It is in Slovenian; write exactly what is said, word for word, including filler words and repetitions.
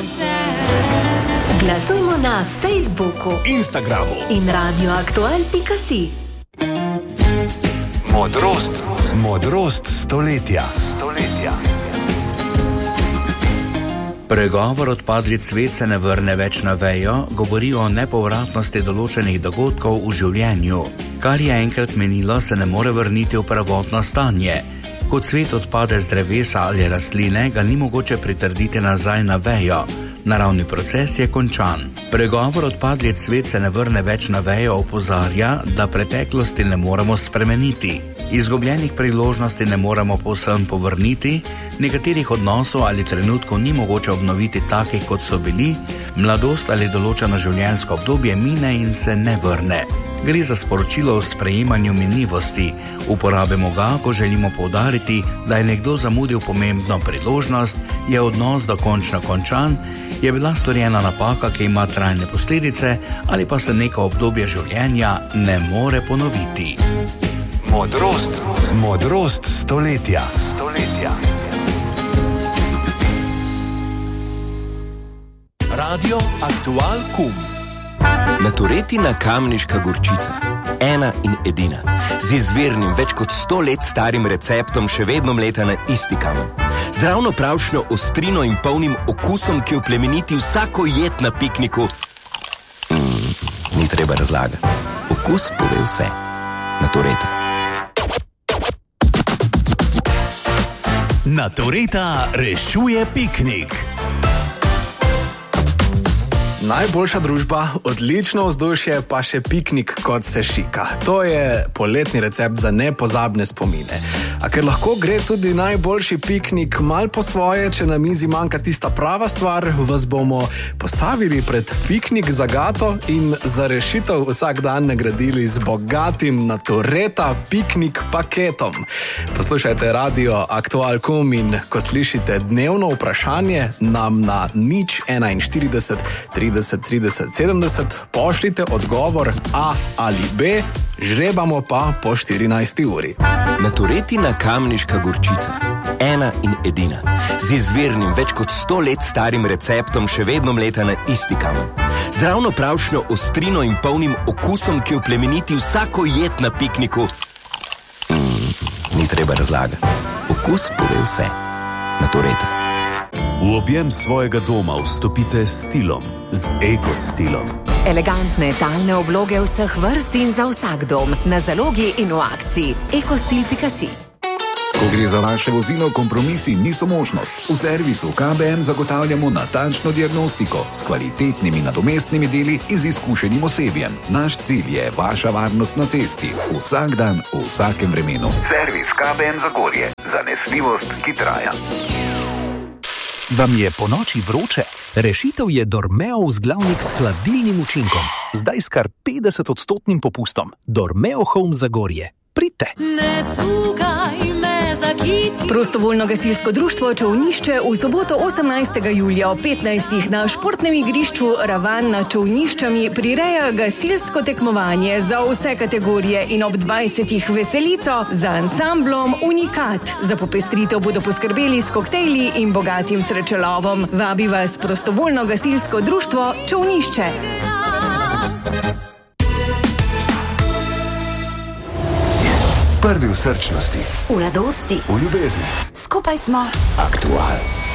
sonce. Glasujmo na Facebooku, Instagramu in radioaktual pika si. Modrost, modrost stoletja. Stoletja. Pregovor odpadli cvet se ne vrne več na vejo, govori o nepovratnosti določenih dogodkov v življenju. Kar je enkrat menilo, se ne more vrniti v prvotno stanje. Ko cvet odpade z drevesa ali rastline, ga ni mogoče pritrditi nazaj na vejo. Naravni proces je končan. Pregovor odpadli cvet se ne vrne več na vejo opozarja, da preteklosti ne moremo spremeniti. Izgubljenih priložnosti ne moremo povsem povrniti, nekaterih odnosov ali trenutkov ni mogoče obnoviti takih, kot so bili, mladost ali določeno življenjsko obdobje mine in se ne vrne. Gre za sporočilo o sprejemanju minljivosti. Uporabimo ga, ko želimo poudariti, da je nekdo zamudil pomembno priložnost, je odnos dokončno končan, je bila storjena napaka, ki ima trajne posledice, ali pa se neko obdobje življenja ne more ponoviti. Modrost, modrost stoletja. Stoletja. Radio Aktual Kum. Naturetina kamniška gorčica. Ena in edina. Z izvirnim, več kot sto let starim receptom še vedno mleta na isti kamen. Z ravno pravšnjo ostrino in polnim okusom, ki oplemeniti vsako jed na pikniku. Mm, ni treba razlagati. Okus pove vse. Natureta. Natureta rešuje piknik. Najboljša družba, odlično vzdušje, pa še piknik kot se šika. To je poletni recept za nepozabne spomine. A ker lahko gre tudi najboljši piknik mal po svoje, če na mizi manjka tista prava stvar, vas bomo postavili pred piknik zagato in za rešitev vsak dan nagradili z bogatim Natureta piknik paketom. Poslušajte Radio Aktual Kum in ko slišite dnevno vprašanje, nam na nič enainštirideset trideset trideset sedemdeset pošljite odgovor A ali B, žrebamo pa po štirinajsti uri. Naturetina kamniška gorčica. Ena in edina. Z izvirnim, več kot sto let starim receptom še vedno mleta na isti kamen. Z ravno pravšnjo ostrino in polnim okusom, ki oplemeniti vsako jed na pikniku. Mm, ni treba razlagati. Okus pove vse. Natureta. V objem svojega doma vstopite s stilom, z ekostilom. Elegantne talne obloge vseh vrst in za vsak dom. Na zalogi in v akciji. ekostil pika si. Ko gre za vaše vozilo, kompromisi niso možnost. V servisu K B M zagotavljamo natančno diagnostiko s kvalitetnimi nadomestnimi deli in z izkušenim osebjem. Naš cilj je vaša varnost na cesti. Vsak dan, v vsakem vremenu. Servis K B M Zagorje. Zanesljivost, ki traja. Vam je po noči vroče? Rešitev je Dormeo vzglavnik s hladilnim učinkom. Zdaj s kar petdeset odstotnim popustom. Dormeo Home Zagorje. Pridite! Prostovoljno gasilsko društvo Čolnišče v soboto osemnajstega julija ob petnajstih na športnem igrišču Ravan nad Čolniščami prireja gasilsko tekmovanje za vse kategorije in ob dvajsetih veselico z ansamblom Unikat. Za popestritev bodo poskrbeli s koktejli in bogatim srečelovom. Vabi vas prostovoljno gasilsko društvo Čolnišče. Prvi v srčnosti, V radosti, v ljubezni. skupaj smo. Aktual.